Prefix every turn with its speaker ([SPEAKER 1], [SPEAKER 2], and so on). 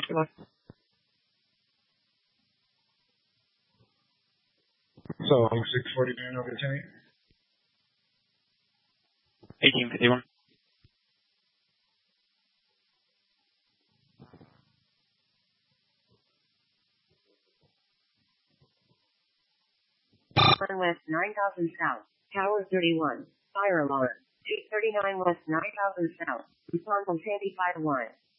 [SPEAKER 1] Goodbye.
[SPEAKER 2] So, 6:40 noon over Lieutenant?
[SPEAKER 1] 1851.
[SPEAKER 3] West 9000 South, Tower 31, fire alarm. 839 West 9000 South, response on Sandy Fire 1.